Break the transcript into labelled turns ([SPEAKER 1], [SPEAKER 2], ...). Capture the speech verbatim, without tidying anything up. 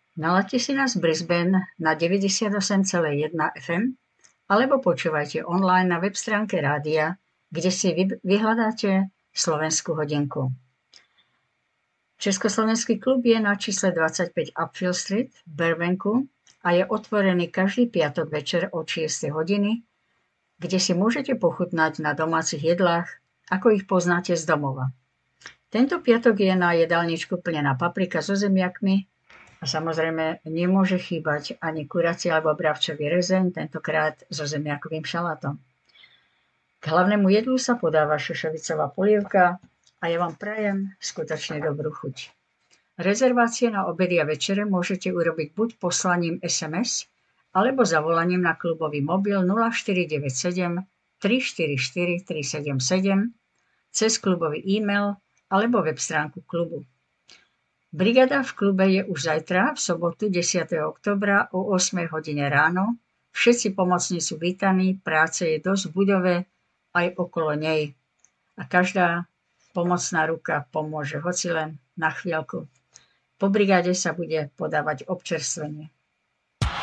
[SPEAKER 1] Nalaďte si nás v Brisbane na deväťdesiatosem celá jeden ef em alebo počúvajte online na web stránke rádia, kde si vyhľadáte Slovenskú hodinku. Československý klub je na čísle dvadsaťpäť Upfield Street v Burbanku a je otvorený každý piatok večer od šiestej hodiny, kde si môžete pochutnať na domácich jedlách, ako ich poznáte z domova. Tento piatok je na jedálničku plnená paprika so zemiakmi a samozrejme nemôže chýbať ani kurací alebo bravčový rezeň, tentokrát so zemiakovým šalátom. K hlavnému jedlu sa podáva šošovicová polievka a ja vám prajem skutočne dobrú chuť. Rezervácie na obedy a večere môžete urobiť buď poslaním es em es alebo zavolaním na klubový mobil nula štyri deväť sedem tri štyri štyri tri sedem sedem, cez klubový e-mail alebo web stránku klubu. Brigada v klube je už zajtra, v sobotu desiateho októbra o ôsmej hodine ráno. Všetci pomocní sú vítaní, práce je dosť v budove aj okolo nej a každá pomocná ruka pomôže, hoci len na chvíľku. Po brigáde sa bude podávať občerstvenie.